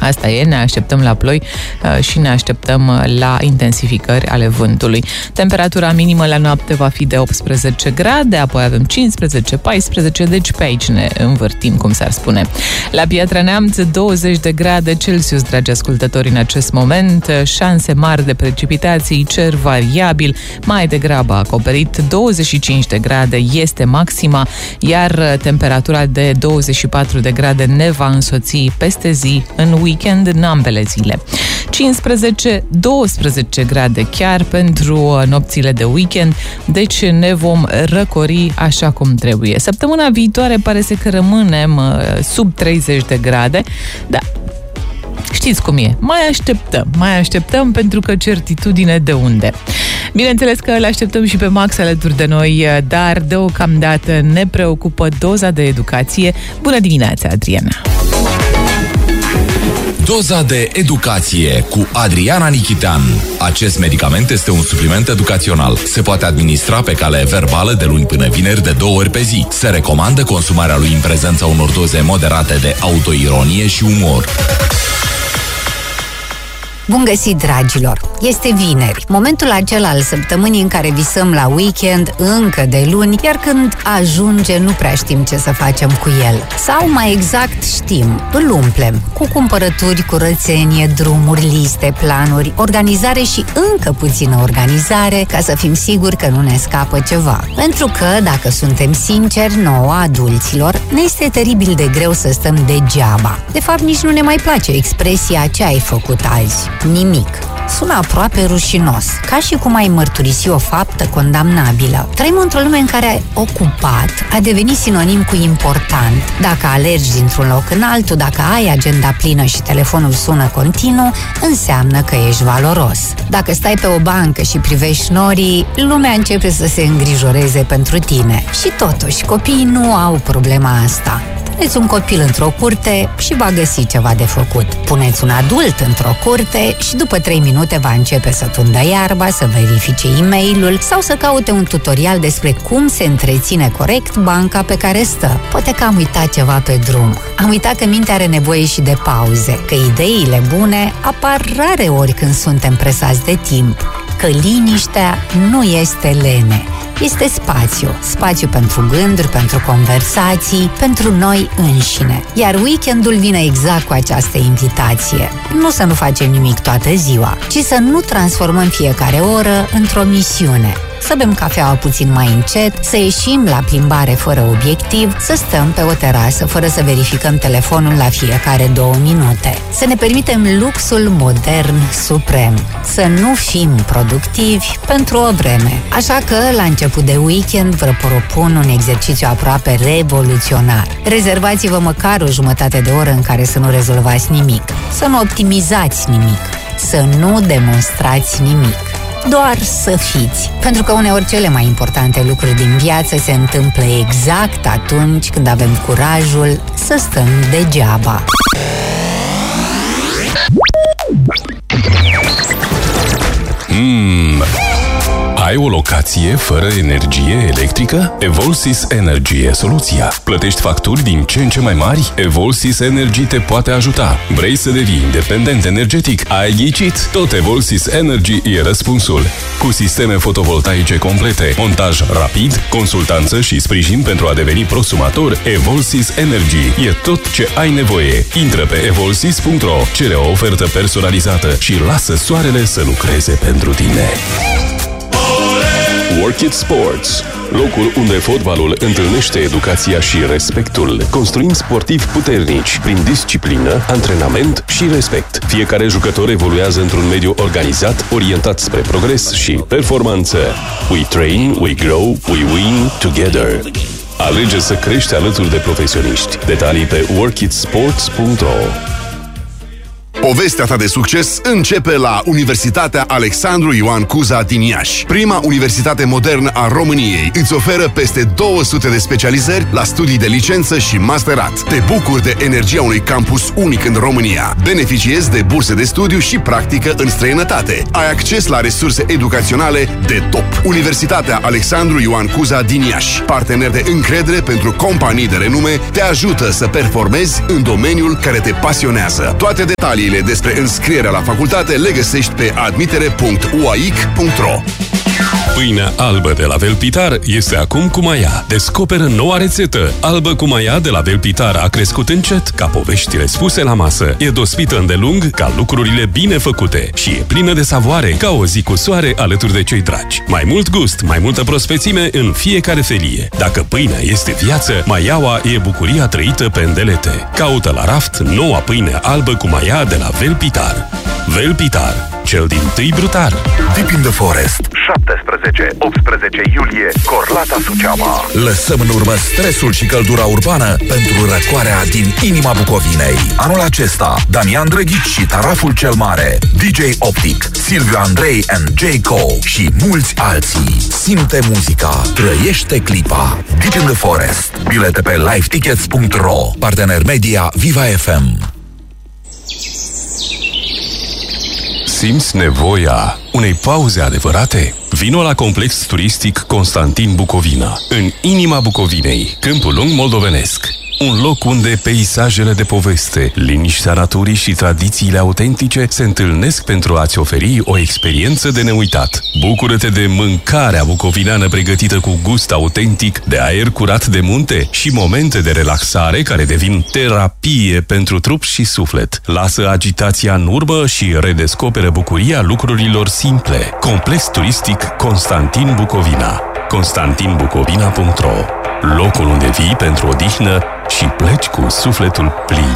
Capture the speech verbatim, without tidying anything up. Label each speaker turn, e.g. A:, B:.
A: Asta e, ne așteptăm la ploi și ne așteptăm la intensificări ale vântului. Temperatura minimă la noapte va fi de optsprezece grade, apoi avem cincisprezece paisprezece, deci pe aici ne învârtim, cum s-ar spune. La Piatra Neamț, douăzeci de grade Celsius, dragi ascultători, în acest moment, șanse mari de precipitații, cer variabil, mai degrabă acoperit, douăzeci și cinci de grade este maxima, iar temperatura de douăzeci și patru de grade ne va însoți peste zi în weekend în ambele zile. cincisprezece douăsprezece grade chiar pentru nopțile de weekend, deci ne vom răcori așa cum trebuie. Săptămâna viitoare pare să că rămânem sub treizeci de grade, dar știți cum e, mai așteptăm, mai așteptăm pentru că certitudine de unde. Bineînțeles că le așteptăm și pe Max alături de noi, dar deocamdată ne preocupă doza de educație. Bună dimineața, Adriana!
B: Doza de educație cu Adriana Nichitean. Acest medicament este un supliment educațional. Se poate administra pe cale verbală de luni până vineri de două ori pe zi. Se recomandă consumarea lui în prezența unor doze moderate de autoironie și umor.
C: Bun găsit, dragilor! Este vineri, momentul acela al săptămânii în care visăm la weekend încă de luni, iar când ajunge nu prea știm ce să facem cu el. Sau mai exact știm, îl umplem cu cumpărături, curățenie, drumuri, liste, planuri, organizare și încă puțină organizare ca să fim siguri că nu ne scapă ceva. Pentru că, dacă suntem sinceri, nouă, adulților, ne este teribil de greu să stăm degeaba. De fapt, nici nu ne mai place expresia "ce ai făcut azi?" Nimic. Sună aproape rușinos, ca și cum ai mărturisi o faptă condamnabilă. Trăim într-o lume în care ocupat a devenit sinonim cu important. Dacă alergi dintr-un loc în altul, dacă ai agenda plină și telefonul sună continuu, înseamnă că ești valoros. Dacă stai pe o bancă și privești norii, lumea începe să se îngrijoreze pentru tine. Și totuși, copiii nu au problema asta. Puneți un copil într-o curte și va găsi ceva de făcut. Puneți un adult într-o curte și după trei minute va începe să tundă iarba, să verifice e-mailul sau să caute un tutorial despre cum se întreține corect banca pe care stă. Poate că am uitat ceva pe drum. Am uitat că mintea are nevoie și de pauze, că ideile bune apar rare ori când suntem presați de timp, că liniștea nu este lene. Este spațiu. Spațiu pentru gânduri, pentru conversații, pentru noi înșine. Iar weekendul vine exact cu această invitație. Nu să nu facem nimic toată ziua, ci să nu transformăm fiecare oră într-o misiune. Să bem cafeaua puțin mai încet, să ieșim la plimbare fără obiectiv, să stăm pe o terasă fără să verificăm telefonul la fiecare două minute. Să ne permitem luxul modern suprem. Să nu fim productivi pentru o vreme. Așa că, la început de weekend, vă propun un exercițiu aproape revoluționar. Rezervați-vă măcar o jumătate de oră în care să nu rezolvați nimic. Să nu optimizați nimic. Să nu demonstrați nimic. Doar să fiți. Pentru că uneori cele mai importante lucruri din viață se întâmplă exact atunci când avem curajul să stăm degeaba.
D: Mmm... Ai o locație fără energie electrică? Evolsys Energy e soluția. Plătești facturi din ce în ce mai mari? Evolsys Energy te poate ajuta. Vrei să devii independent energetic? Ai ghicit? Tot Evolsys Energy e răspunsul. Cu sisteme fotovoltaice complete, montaj rapid, consultanță și sprijin pentru a deveni prosumator, Evolsys Energy e tot ce ai nevoie. Intră pe evolsys punct ro, cere o ofertă personalizată și lasă soarele să lucreze pentru tine. Work It Sports, locul unde fotbalul întâlnește educația și respectul. Construim sportivi puternici prin disciplină, antrenament și respect. Fiecare jucător evoluează într-un mediu organizat, orientat spre progres și performanță. We train, we grow, we win together. Alege să crești alături de profesioniști. Detalii pe work it sports punct ro.
E: Povestea ta de succes începe la Universitatea Alexandru Ioan Cuza din Iași. Prima universitate modernă a României îți oferă peste două sute de specializări la studii de licență și masterat. Te bucuri de energia unui campus unic în România. Beneficiezi de burse de studiu și practică în străinătate. Ai acces la resurse educaționale de top. Universitatea Alexandru Ioan Cuza din Iași, partener de încredere pentru companii de renume, te ajută să performezi în domeniul care te pasionează. Toate detaliile despre înscrierea la facultate le găsești pe admitere punct u a i c punct r o.
D: Pâinea albă de la Velpitar este acum cu Maia. Descoperă noua rețetă. Albă cu Maia de la Velpitar a crescut încet ca poveștile spuse la masă. E dospită îndelung ca lucrurile bine făcute și e plină de savoare ca o zi cu soare alături de cei dragi. Mai mult gust, mai multă prospețime în fiecare felie. Dacă pâinea este viață, Maiaua e bucuria trăită pe îndelete. Caută la raft noua pâine albă cu Maia de la Velpitar. Velpitar, cel dintâi brutar.
F: Deep in the Forest, șaptesprezece optsprezece iulie, Corlata, Suceava.
B: Lăsăm în urmă stresul și căldura urbană pentru răcoarea din inima Bucovinei. Anul acesta, Damian Drăghici și Taraful cel Mare, D J Optic, Silviu Andrei and J. Co și mulți alții. Simte muzica, trăiește clipa. Deep in the Forest. Bilete pe live tickets punct r o. Partener media Viva F M.
D: Simți nevoia unei pauze adevărate? Vino la Complex Turistic Constantin Bucovina, în inima Bucovinei, Câmpul Lung moldovenesc. Un loc unde peisajele de poveste, liniștea naturii și tradițiile autentice se întâlnesc pentru a-ți oferi o experiență de neuitat. Bucură-te de mâncarea bucovineană pregătită cu gust autentic, de aer curat de munte și momente de relaxare care devin terapie pentru trup și suflet. Lasă agitația în urmă și redescoperă bucuria lucrurilor simple. Complex Turistic Constantin Bucovina. constantin bucovina punct r o. Locul unde vii pentru odihnă și pleci cu sufletul plin.